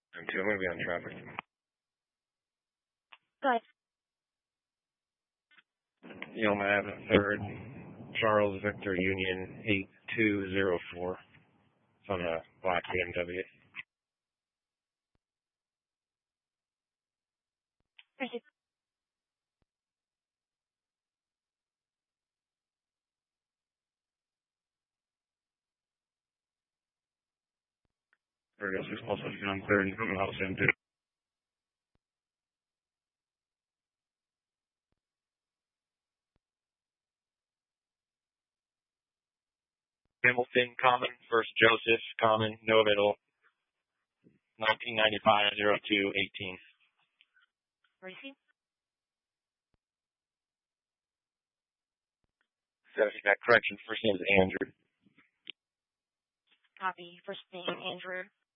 I'm going to be on traffic. Go ahead. Yelma Ave, 3rd, Charles Victor Union 8204. It's on a black BMW. Thank you. Virgo 6 Pulse on 3rd and Hilton House M2. Hamilton Common, First Joseph Common, no middle, 1995-02-18. Receive. Correction, first name is Andrew. Copy. First name, Andrew.